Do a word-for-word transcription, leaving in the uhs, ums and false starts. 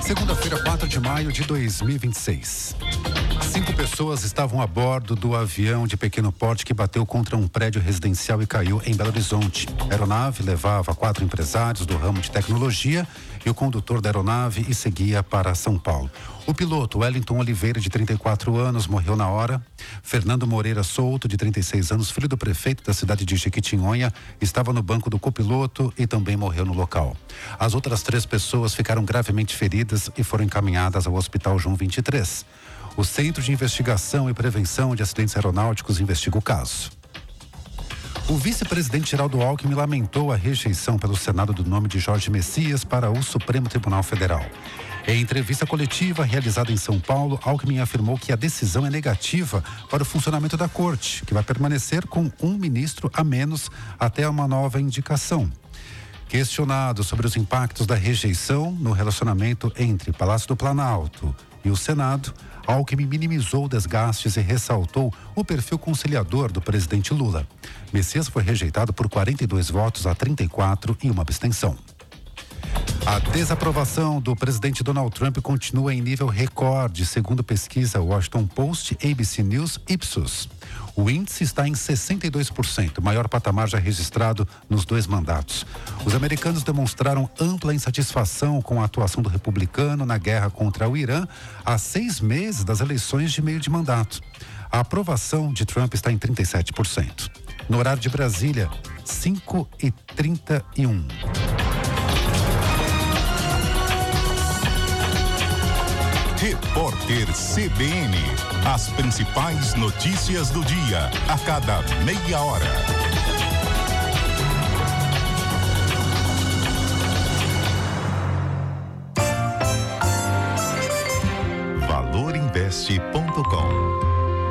Segunda-feira, quatro de maio de dois mil e vinte e seis. Cinco pessoas estavam a bordo do avião de pequeno porte que bateu contra um prédio residencial e caiu em Belo Horizonte. A aeronave levava quatro empresários do ramo de tecnologia e o condutor da aeronave e seguia para São Paulo. O piloto, Wellington Oliveira, de trinta e quatro anos, morreu na hora. Fernando Moreira Souto, de trinta e seis anos, filho do prefeito da cidade de Jequitinhonha, estava no banco do copiloto e também morreu no local. As outras três pessoas ficaram gravemente feridas e foram encaminhadas ao Hospital João vinte e três. O Centro de Investigação e Prevenção de Acidentes Aeronáuticos investiga o caso. O vice-presidente Geraldo Alckmin lamentou a rejeição pelo Senado do nome de Jorge Messias para o Supremo Tribunal Federal. Em entrevista coletiva realizada em São Paulo, Alckmin afirmou que a decisão é negativa para o funcionamento da corte, que vai permanecer com um ministro a menos até uma nova indicação. Questionado sobre os impactos da rejeição no relacionamento entre Palácio do Planalto e o Senado, Alckmin minimizou desgastes e ressaltou o perfil conciliador do presidente Lula. Messias foi rejeitado por quarenta e dois votos a trinta e quatro e uma abstenção. A desaprovação do presidente Donald Trump continua em nível recorde, segundo pesquisa Washington Post, A B C News, Ipsos. O índice está em sessenta e dois por cento, maior patamar já registrado nos dois mandatos. Os americanos demonstraram ampla insatisfação com a atuação do republicano na guerra contra o Irã há seis meses das eleições de meio de mandato. A aprovação de Trump está em trinta e sete por cento. No horário de Brasília, cinco e trinta e um. Repórter C B N. As principais notícias do dia, a cada meia hora. valor investe ponto com